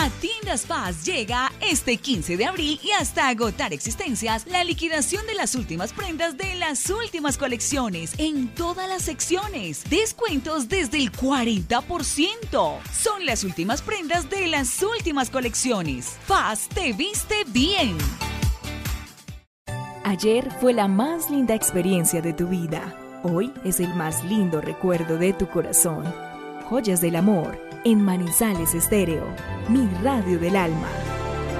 A Tiendas Paz llega este 15 de abril y hasta agotar existencias la liquidación de las últimas prendas de las últimas colecciones en todas las secciones. Descuentos desde el 40%. Son las últimas prendas de las últimas colecciones. Paz te viste bien. Ayer fue la más linda experiencia de tu vida. Hoy es el más lindo recuerdo de tu corazón. Joyas del amor en Manizales Estéreo, mi radio del alma.